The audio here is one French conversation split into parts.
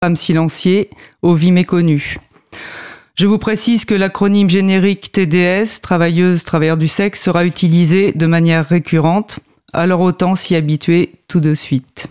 femmes silenciées, aux vies méconnues. Je vous précise que l'acronyme générique TDS, travailleuse, travailleur du sexe, sera utilisé de manière récurrente, alors autant s'y habituer tout de suite.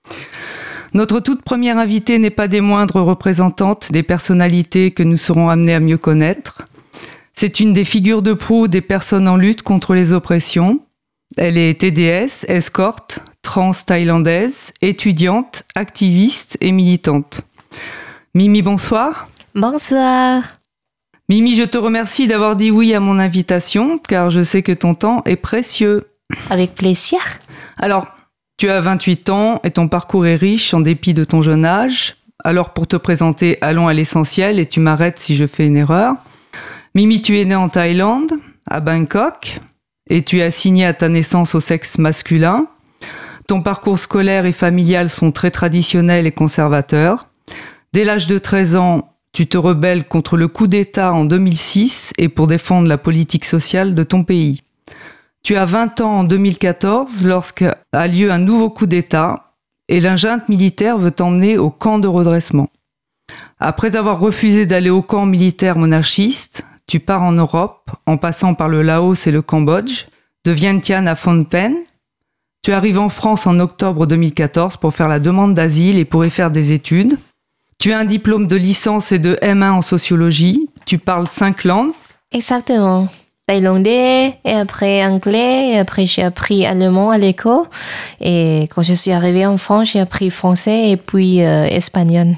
Notre toute première invitée n'est pas des moindres représentantes des personnalités que nous serons amenés à mieux connaître. C'est une des figures de proue des personnes en lutte contre les oppressions. Elle est TDS, escorte, trans thaïlandaise, étudiante, activiste et militante. Mimi, bonsoir. Bonsoir. Mimi, je te remercie d'avoir dit oui à mon invitation, car je sais que ton temps est précieux. Avec plaisir. Alors, tu as 28 ans et ton parcours est riche en dépit de ton jeune âge. Alors, pour te présenter, allons à l'essentiel et tu m'arrêtes si je fais une erreur. Mimi, tu es née en Thaïlande, à Bangkok, et tu es assignée à ta naissance au sexe masculin. Ton parcours scolaire et familial sont très traditionnels et conservateurs. Dès l'âge de 13 ans, tu te rebelles contre le coup d'État en 2006 et pour défendre la politique sociale de ton pays. Tu as 20 ans en 2014 lorsqu'a lieu un nouveau coup d'État et la junte militaire veut t'emmener au camp de redressement. Après avoir refusé d'aller au camp militaire monarchiste, tu pars en Europe en passant par le Laos et le Cambodge, de Vientiane à Phnom Penh. Tu arrives en France en octobre 2014 pour faire la demande d'asile et pour y faire des études. Tu as un diplôme de licence et de M1 en sociologie. Tu parles 5 langues. Exactement. Thaïlandais, et après anglais, et après j'ai appris allemand à l'école. Et quand je suis arrivée en France, j'ai appris français et puis espagnol.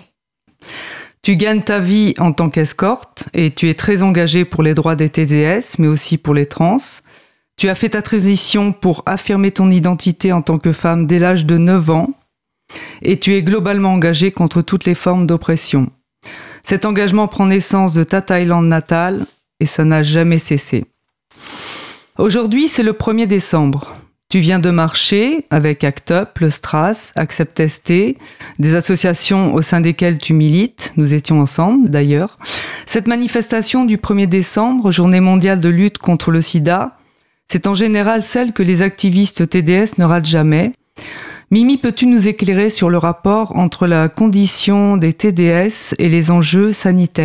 Tu gagnes ta vie en tant qu'escorte et tu es très engagée pour les droits des TDS, mais aussi pour les trans. Tu as fait ta transition pour affirmer ton identité en tant que femme dès l'âge de 9 ans et tu es globalement engagée contre toutes les formes d'oppression. Cet engagement prend naissance de ta Thaïlande natale et ça n'a jamais cessé. Aujourd'hui, c'est le 1er décembre. Tu viens de marcher avec ACT UP, le STRAS, Accept ST, des associations au sein desquelles tu milites. Nous étions ensemble d'ailleurs. Cette manifestation du 1er décembre, journée mondiale de lutte contre le sida, c'est en général celle que les activistes TDS ne ratent jamais. Mimi, peux-tu nous éclairer sur le rapport entre la condition des TDS et les enjeux sanitaires ?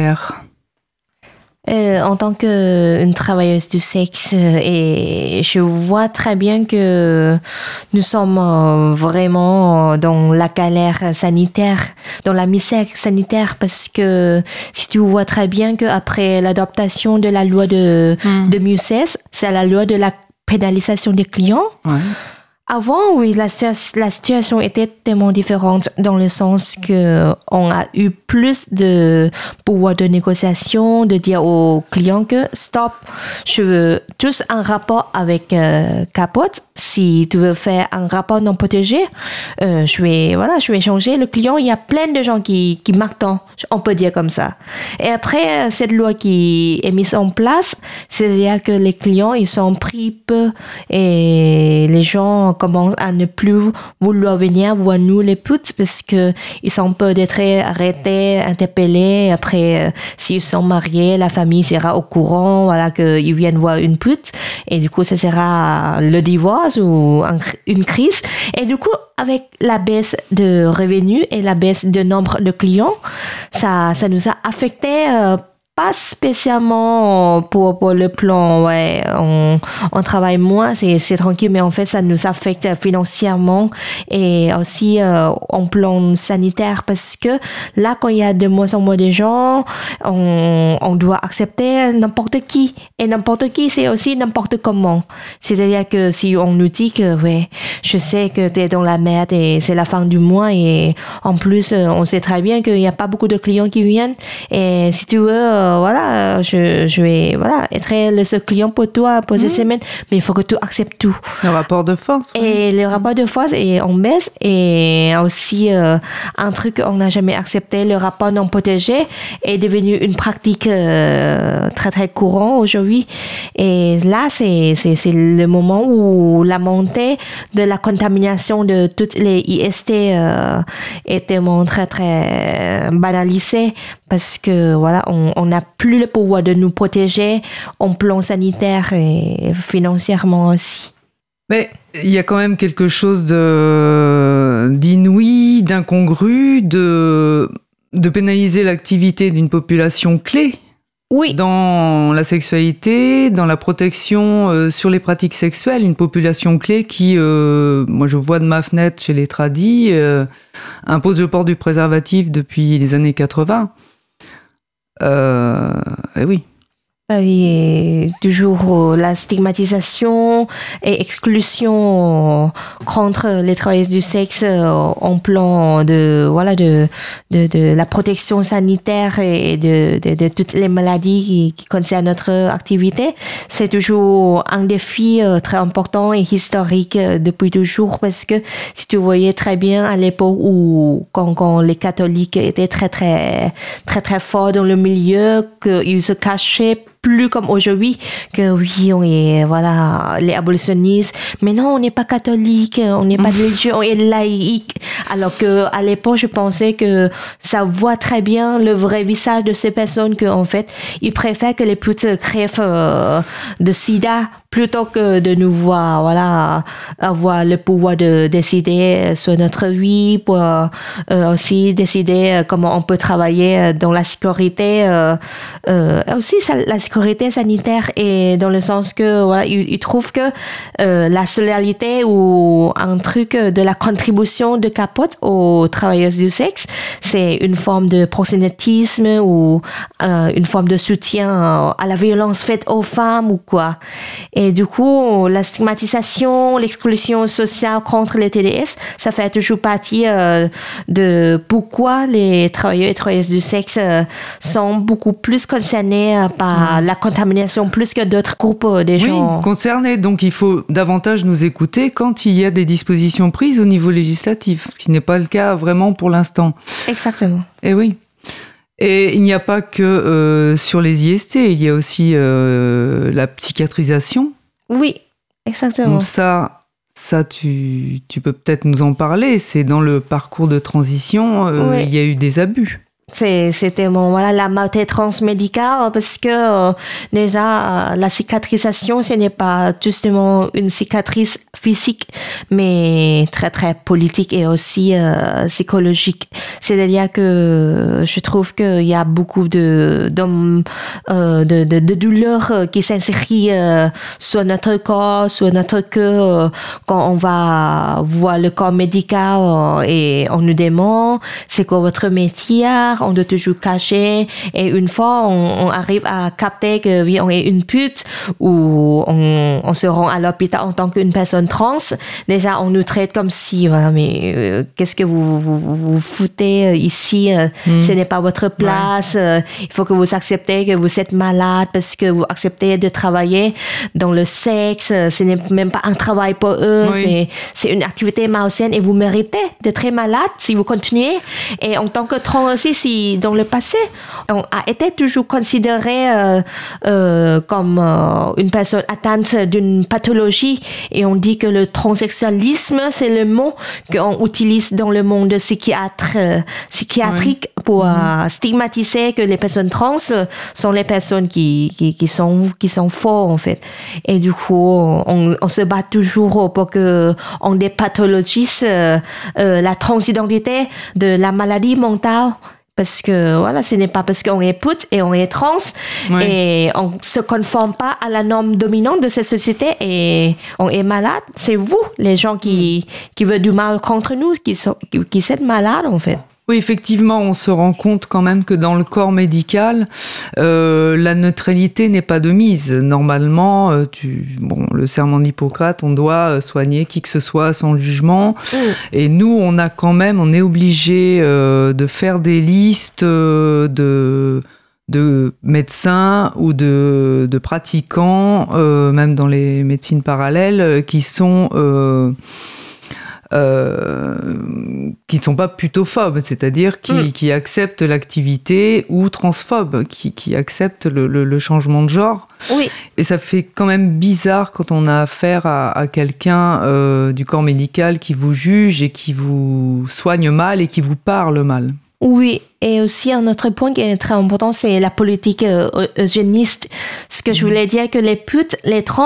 En tant qu'une travailleuse du sexe, et je vois très bien que nous sommes vraiment dans la galère sanitaire, dans la misère sanitaire, parce que si tu vois très bien qu'après l'adaptation de la loi de 2016, c'est la loi de la pénalisation des clients. Ouais. Avant, oui, la situation était tellement différente dans le sens que on a eu plus de pouvoir de négociation, de dire aux clients que stop, je veux juste un rapport avec Capote. Si tu veux faire un rapport non protégé, je vais changer. Le client, il y a plein de gens qui m'attendent, on peut dire comme ça. Et après, cette loi qui est mise en place, c'est-à-dire que les clients, ils sont pris peu et les gens commencent à ne plus vouloir venir voir nous les putes parce que ils sont peut-être arrêtés, interpellés. Après, s'ils sont mariés, la famille sera au courant, voilà, qu'ils viennent voir une pute. Et du coup, ça sera le divorce ou une crise. Et du coup, avec la baisse de revenus et la baisse de nombre de clients, ça nous a affecté pas spécialement pour le plan, ouais, on travaille moins, c'est tranquille, mais en fait, ça nous affecte financièrement et aussi en plan sanitaire parce que là, quand il y a de moins en moins de gens, on doit accepter n'importe qui et n'importe qui, c'est aussi n'importe comment. C'est-à-dire que si on nous dit que, ouais, je sais que t'es dans la merde et c'est la fin du mois et en plus, on sait très bien qu'il n'y a pas beaucoup de clients qui viennent et si tu veux, je vais être le seul client pour toi pour cette semaine, mais il faut que tu acceptes tout. Le rapport de force. Et le rapport de force est en baisse et aussi un truc on n'a jamais accepté, le rapport non protégé est devenu une pratique très très courant aujourd'hui. Et là c'est le moment où la montée de la contamination de toutes les IST est tellement très très banalisée parce que voilà, on n'a plus le pouvoir de nous protéger en plan sanitaire et financièrement aussi. Mais il y a quand même quelque chose d'inouï, d'incongru, de pénaliser l'activité d'une population clé Oui. dans la sexualité, dans la protection sur les pratiques sexuelles, une population clé qui, moi je vois de ma fenêtre chez les tradis, impose le port du préservatif depuis les années 80. Oui. Et toujours la stigmatisation et exclusion contre les travailleuses du sexe en plan de la protection sanitaire et de toutes les maladies qui concernent notre activité. C'est toujours un défi très important et historique depuis toujours, parce que si tu voyais très bien à l'époque où quand les catholiques étaient très forts dans le milieu, qu'ils se cachaient plus comme aujourd'hui, que oui, on est, les abolitionnistes, mais non, on n'est pas catholique, on n'est pas religieux, on est laïque. Alors que, à l'époque, je pensais que ça voit très bien le vrai visage de ces personnes, que, en fait, ils préfèrent que les putes crèvent de sida plutôt que de nous voir, avoir le pouvoir de décider sur notre vie, pour aussi décider comment on peut travailler dans la sécurité, aussi la sécurité sanitaire, et dans le sens que ils trouvent que la solidarité ou un truc de la contribution de capote aux travailleuses du sexe, c'est une forme de proxénétisme ou une forme de soutien à la violence faite aux femmes ou quoi. Et du coup, la stigmatisation, l'exclusion sociale contre les TDS, ça fait toujours partie de pourquoi les travailleurs et travailleuses du sexe sont beaucoup plus concernés par la contamination plus que d'autres groupes des gens. Oui, concernés. Donc, il faut davantage nous écouter quand il y a des dispositions prises au niveau législatif, ce qui n'est pas le cas vraiment pour l'instant. Exactement. Et oui. Et il n'y a pas que sur les IST, il y a aussi la psychiatrisation. Oui, exactement. Donc ça tu peux peut-être nous en parler. C'est dans le parcours de transition, oui. Il y a eu des abus. C'était la maltraitance médicale, parce que déjà la cicatrisation, ce n'est pas justement une cicatrice physique, mais très politique et aussi psychologique. C'est-à-dire que je trouve qu'il y a beaucoup de douleurs qui s'inscrivent sur notre corps, sur notre cœur, quand on va voir le corps médical et on nous demande c'est quoi votre métier. On doit toujours cacher, et une fois on arrive à capter que oui, on est une pute, ou on se rend à l'hôpital en tant qu'une personne trans, déjà on nous traite comme si mais qu'est-ce que vous foutez ici, ce n'est pas votre place, il faut que vous acceptez que vous êtes malade parce que vous acceptez de travailler dans le sexe, ce n'est même pas un travail pour eux, c'est une activité malsaine et vous méritez d'être malade si vous continuez. Et en tant que trans aussi, si dans le passé, on a été toujours considéré comme une personne atteinte d'une pathologie, et on dit que le transsexualisme, c'est le mot qu'on utilise dans le monde psychiatrique pour stigmatiser que les personnes trans sont les personnes qui sont faux, en fait. Et du coup, on se bat toujours pour que on dépathologise la transidentité de la maladie mentale. Parce que ce n'est pas parce qu'on est pute et on est trans et on se conforme pas à la norme dominante de cette société et on est malade. C'est vous, les gens qui veulent du mal contre nous, qui sont malades, en fait. Oui, effectivement, on se rend compte quand même que dans le corps médical, la neutralité n'est pas de mise. Normalement, le serment d'Hippocrate, on doit soigner qui que ce soit sans jugement. Et nous, on est obligé de faire des listes de médecins ou de pratiquants, même dans les médecines parallèles, qui sont pas putophobes, c'est-à-dire qui acceptent l'activité, ou transphobes, qui acceptent le changement de genre. Oui. Et ça fait quand même bizarre quand on a affaire à quelqu'un du corps médical qui vous juge et qui vous soigne mal et qui vous parle mal. Oui, et aussi un autre point qui est très important, c'est la politique eugéniste. Ce que je voulais dire, que les putes, les trans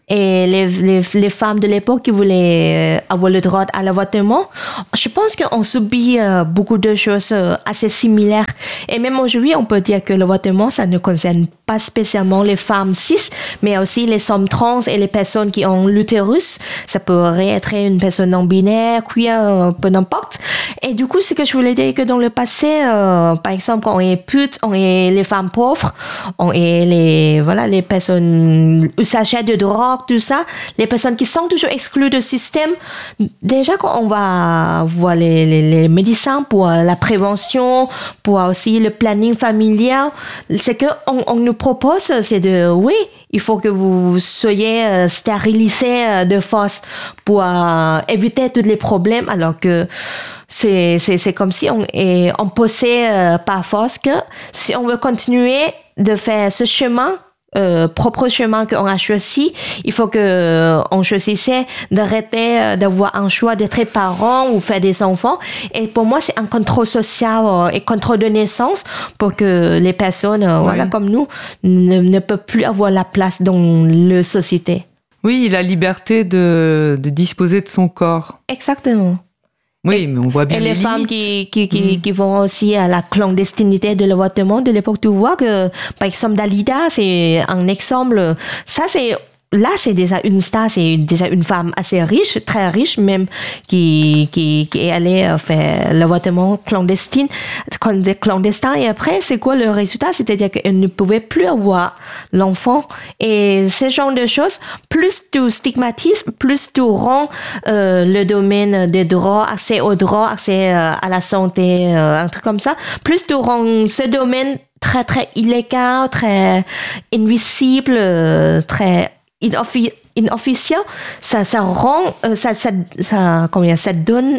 et les femmes de l'époque qui voulaient avoir le droit à l'avortement, je pense qu'on subit beaucoup de choses assez similaires. Et même aujourd'hui, on peut dire que l'avortement, ça ne concerne pas spécialement les femmes cis, mais aussi les hommes trans et les personnes qui ont l'utérus. Ça pourrait être une personne non-binaire, queer, peu n'importe. Et du coup, ce que je voulais dire que dans le passé, par exemple, on est putes, on est les femmes pauvres, on est les personnes usagères de drogue, tout ça, les personnes qui sont toujours exclues du système. Déjà, quand on va voir les médecins pour la prévention, pour aussi le planning familial, c'est que on nous propose, c'est oui, il faut que vous soyez stérilisés de force pour éviter tous les problèmes, alors que c'est comme si on posait par force que si on veut continuer de faire ce chemin, propre chemin qu'on a choisi, il faut que on choisissait d'arrêter d'avoir un choix d'être parent ou faire des enfants. Et pour moi, c'est un contrôle social et contrôle de naissance pour que les personnes comme nous ne peuvent plus avoir la place dans la société. Oui, la liberté de disposer de son corps. Exactement. Oui, mais on voit bien et les femmes limites. qui vont aussi à la clandestinité de l'avortement de l'époque, tu vois que, par exemple, Dalida, c'est un exemple. Ça, c'est déjà une star, c'est déjà une femme assez riche, très riche même, qui est allée faire l'avortement clandestin. Et après, c'est quoi le résultat? C'est-à-dire qu'elle ne pouvait plus avoir l'enfant. Et ce genre de choses, plus tu stigmatises, plus tu rends le domaine des droits, accès aux droits, accès à la santé, un truc comme ça, plus tu rends ce domaine très, très illégal, très invisible, très inofficiel, ça rend, ça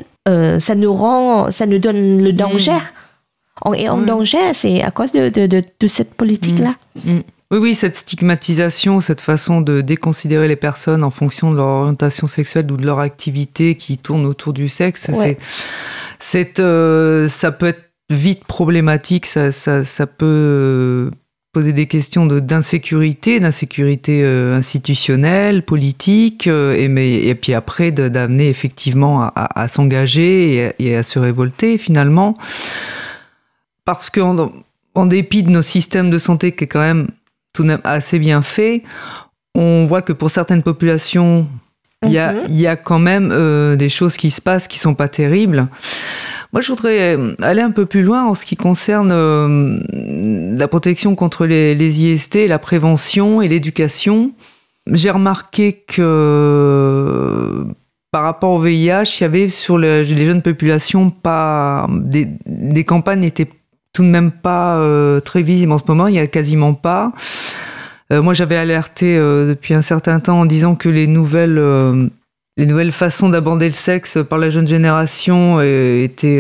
nous donne le danger. On est en danger, c'est à cause de cette politique-là. Oui, cette stigmatisation, cette façon de déconsidérer les personnes en fonction de leur orientation sexuelle ou de leur activité qui tourne autour du sexe, ça peut être vite problématique, ça peut poser des questions d'insécurité institutionnelle, politique, et puis après d'amener effectivement à s'engager et à se révolter finalement. Parce qu'en dépit de nos systèmes de santé qui est quand même tout de même assez bien fait, on voit que pour certaines populations, il y a quand même des choses qui se passent qui sont pas terribles. Moi, je voudrais aller un peu plus loin en ce qui concerne la protection contre les IST, la prévention et l'éducation. J'ai remarqué que par rapport au VIH, il y avait sur les jeunes populations des campagnes n'étaient tout de même pas très visibles en ce moment. Il n'y a quasiment pas. Moi, j'avais alerté depuis un certain temps en disant que les nouvelles façons d'aborder le sexe par la jeune génération étaient,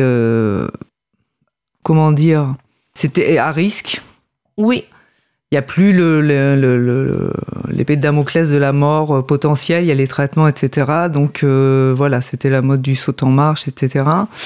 c'était à risque. Oui. Il n'y a plus l'épée de Damoclès de la mort potentielle, il y a les traitements, etc. Donc voilà, c'était la mode du saut en marche, etc.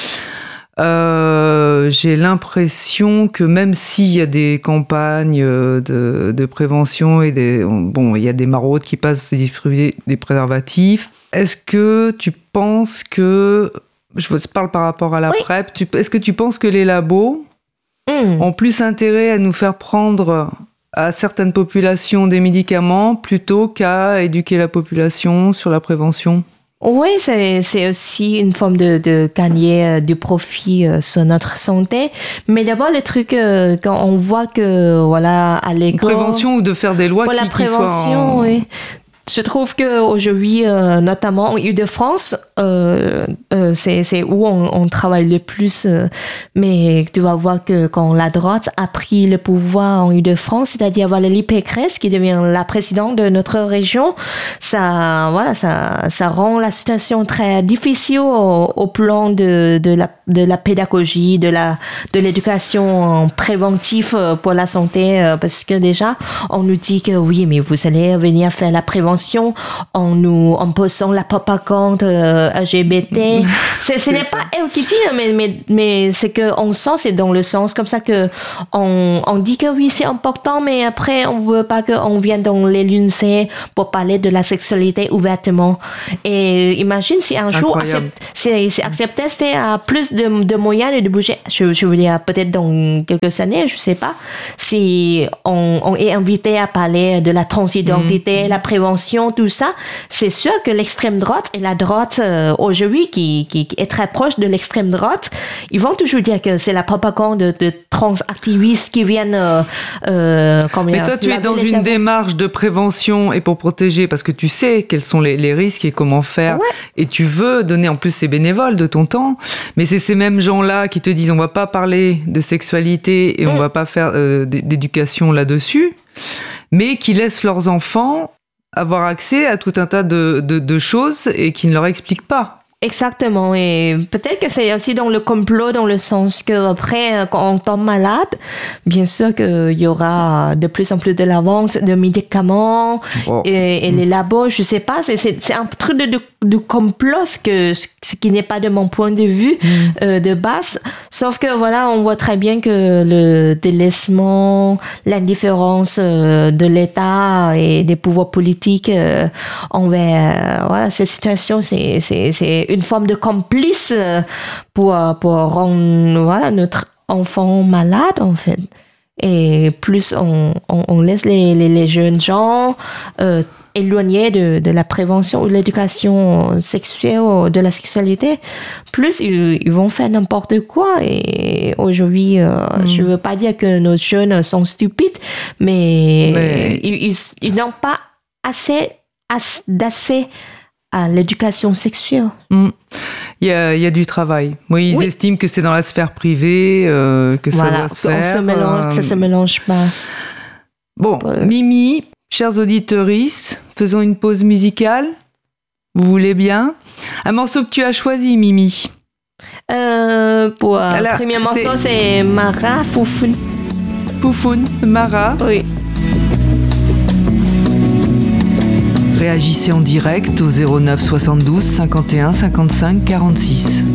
J'ai l'impression que même s'il y a des campagnes de prévention et il y a des maraudes qui passent distribuer des préservatifs, est-ce que tu penses que, je parle par rapport à la PrEP, est-ce que tu penses que les labos ont plus intérêt à nous faire prendre à certaines populations des médicaments plutôt qu'à éduquer la population sur la prévention ? Oui, c'est aussi une forme de gagner du profit sur notre santé. Mais d'abord, le truc, quand on voit que, voilà, à l'école... Prévention ou de faire des lois pour la prévention, oui. Je trouve qu'aujourd'hui, notamment en Île-de-France, c'est où on travaille le plus. Mais tu vas voir que quand la droite a pris le pouvoir en Île-de-France, c'est-à-dire Valérie Pécresse, qui devient la présidente de notre région, ça rend la situation très difficile au plan de la pédagogie, de l'éducation préventive pour la santé, parce que déjà, on nous dit que oui, mais vous allez venir faire la prévention prévention en posant la propagande LGBT. Ce n'est pas elle qui dit, mais c'est que on sent, c'est dans le sens comme ça que on dit que oui, c'est important, mais après on veut pas qu'on vienne dans les lycées pour parler de la sexualité ouvertement. Et imagine si un jour c'est accepté, c'était à plus de moyens de bouger. Je veux dire peut-être dans quelques années, je sais pas, si on est invité à parler de la transidentité, la prévention, tout ça, c'est sûr que l'extrême droite et la droite aujourd'hui qui est très proche de l'extrême droite, ils vont toujours dire que c'est la propagande de trans-activistes qui viennent mais toi, tu es dans une démarche de prévention et pour protéger, parce que tu sais quels sont les risques et comment faire, et tu veux donner en plus ces bénévoles de ton temps, mais c'est ces mêmes gens-là qui te disent on va pas parler de sexualité et on va pas faire d'éducation là-dessus, mais qui laissent leurs enfants avoir accès à tout un tas de choses et qui ne leur expliquent pas. Exactement, et peut-être que c'est aussi dans le complot, dans le sens que après, quand on tombe malade, bien sûr qu'il y aura de plus en plus de la vente de médicaments et les labos, je sais pas, c'est un truc de complot, ce qui n'est pas de mon point de vue de base, sauf que voilà, on voit très bien que le délaissement, l'indifférence de l'État et des pouvoirs politiques envers cette situation, c'est une forme de complice pour rendre notre enfant malade en fait. Et plus on laisse les jeunes gens éloignés de la prévention ou de l'éducation sexuelle ou de la sexualité, plus ils vont faire n'importe quoi. Et aujourd'hui, je veux pas dire que nos jeunes sont stupides, mais ils n'ont pas assez à l'éducation sexuelle. Il y a du travail. Oui, ils estiment que c'est dans la sphère privée, que ça doit se faire. Ça se mélange pas. Bon, Mimi, chers auditeuristes, faisons une pause musicale. Vous voulez bien? Un morceau que tu as choisi, Mimi. Pour le premier morceau, c'est Mara Foufoun. Foufoun, Mara. Oui. Réagissez en direct au 09 72 51 55 46.